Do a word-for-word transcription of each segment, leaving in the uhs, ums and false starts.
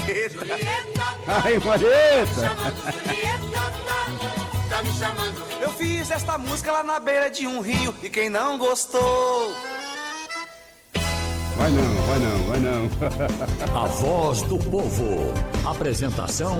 Julieta. Ai, Marieta. Tá me chamando. Eu fiz esta música lá na beira de um rio e quem não gostou... Vai não, vai não, vai não. A voz do povo. Apresentação...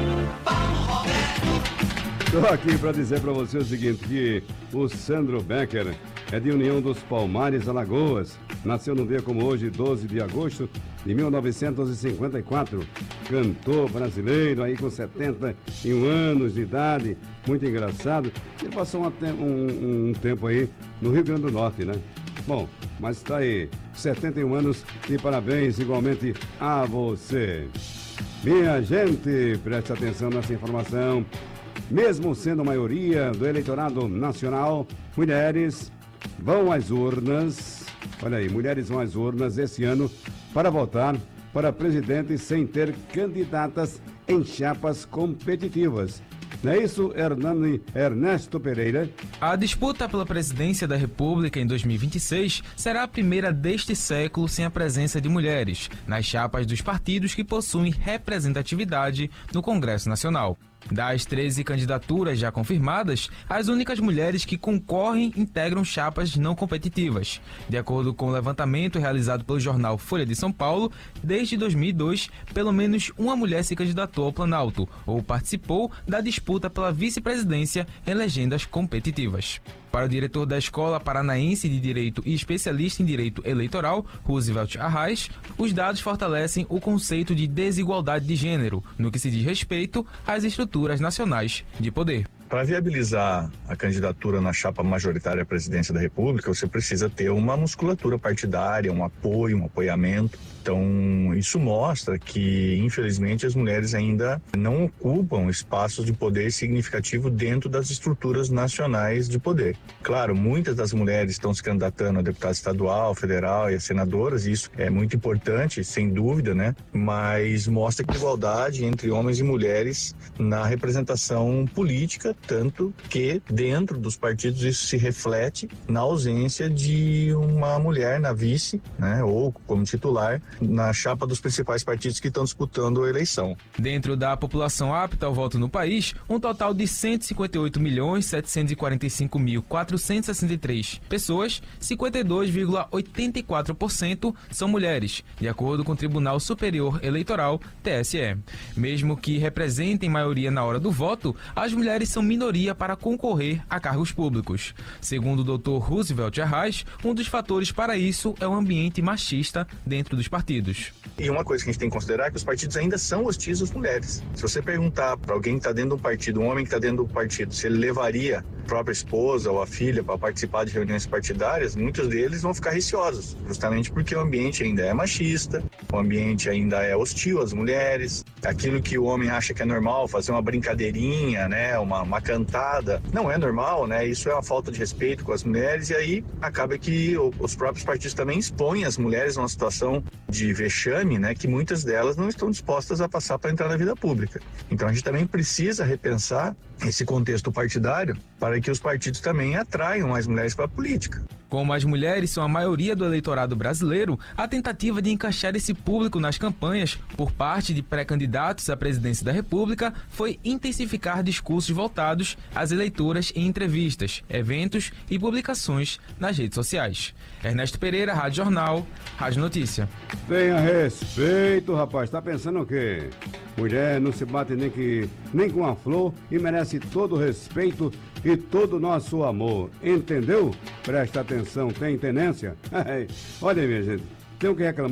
Estou aqui para dizer para você o seguinte, que o Sandro Becker é de União dos Palmares, Alagoas. Nasceu no dia como hoje, doze de agosto de mil novecentos e cinquenta e quatro. Cantor brasileiro, aí com setenta e um anos de idade, muito engraçado. Ele passou um, um, um tempo aí no Rio Grande do Norte, né? Bom, mas está aí, setenta e um anos e parabéns igualmente a você. Minha gente, preste atenção nessa informação. Mesmo sendo a maioria do eleitorado nacional, mulheres vão às urnas, olha aí, mulheres vão às urnas esse ano para votar para presidente sem ter candidatas em chapas competitivas. Não é isso, Hernani, Ernesto Pereira? A disputa pela presidência da República em dois mil e vinte e seis será a primeira deste século sem a presença de mulheres nas chapas dos partidos que possuem representatividade no Congresso Nacional. Das treze candidaturas já confirmadas, as únicas mulheres que concorrem integram chapas não competitivas. De acordo com o levantamento realizado pelo jornal Folha de São Paulo, desde dois mil e dois, pelo menos uma mulher se candidatou ao Planalto ou participou da disputa pela vice-presidência em legendas competitivas. Para o diretor da Escola Paranaense de Direito e especialista em Direito Eleitoral, Roosevelt Arraes, os dados fortalecem o conceito de desigualdade de gênero, no que se diz respeito às estruturas nacionais de poder. Para viabilizar a candidatura na chapa majoritária à presidência da República, você precisa ter uma musculatura partidária, um apoio, um apoiamento. Então, isso mostra que, infelizmente, as mulheres ainda não ocupam espaços de poder significativo dentro das estruturas nacionais de poder. Claro, muitas das mulheres estão se candidatando a deputado estadual, federal e a senadoras, e isso é muito importante, sem dúvida, né? Mas mostra que a igualdade entre homens e mulheres na representação política, tanto que dentro dos partidos isso se reflete na ausência de uma mulher na vice, né, ou como titular, na chapa dos principais partidos que estão disputando a eleição. Dentro da população apta ao voto no país, um total de cento e cinquenta e oito milhões, setecentos e quarenta e cinco mil, quatrocentos e sessenta e três pessoas, cinquenta e dois vírgula oitenta e quatro por cento são mulheres, de acordo com o Tribunal Superior Eleitoral, T S E. Mesmo que representem maioria na hora do voto, as mulheres são minoria para concorrer a cargos públicos. Segundo o doutor Roosevelt Arraes, um dos fatores para isso é o ambiente machista dentro dos partidos. E uma coisa que a gente tem que considerar é que os partidos ainda são hostis às mulheres. Se você perguntar para alguém que está dentro de um partido, um homem que está dentro do partido, se ele levaria a própria esposa ou a filha para participar de reuniões partidárias, muitos deles vão ficar receosos, justamente porque o ambiente ainda é machista, o ambiente ainda é hostil às mulheres, aquilo que o homem acha que é normal, fazer uma brincadeirinha, né, uma, uma cantada, não é normal, né, isso é uma falta de respeito com as mulheres, e aí acaba que o, os próprios partidos também expõem as mulheres numa situação de vexame, né, que muitas delas não estão dispostas a passar para entrar na vida pública. Então a gente também precisa repensar esse contexto partidário para que os partidos também atraiam mais mulheres para a política. Como as mulheres são a maioria do eleitorado brasileiro, a tentativa de encaixar esse público nas campanhas por parte de pré-candidatos à presidência da República foi intensificar discursos voltados às eleitoras em entrevistas, eventos e publicações nas redes sociais. Ernesto Pereira, Rádio Jornal, Rádio Notícia. Tenha respeito, rapaz. Tá pensando o quê? Mulher não se bate nem, que, nem com a flor e merece todo o respeito e todo o nosso amor. Entendeu? Presta atenção, tem tenência? Olha aí, minha gente, tem o que reclamar.